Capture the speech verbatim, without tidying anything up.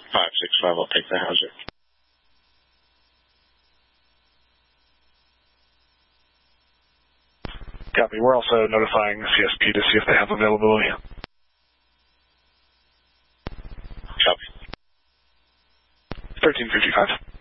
five six five, I'll take the hazard. Copy. We're also notifying C S P to see if they have availability. Copy. thirteen fifty-five.